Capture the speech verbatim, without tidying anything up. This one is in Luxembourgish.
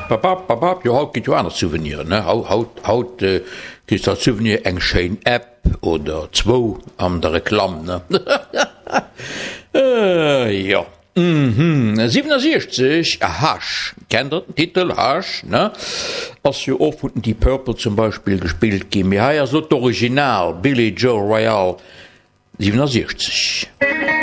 Jo haut git jo aner Souvenir haut haut haut gis dat Souvenir eng Schein App oder zwo andere Klamm ne ja siebenundsechzig a Hasch kennt den Titel Hasch ne ass jo often die Purple zum Beispiel gespielt gi mir haier so d'Original Billy Joe Royal siebenundsechzig.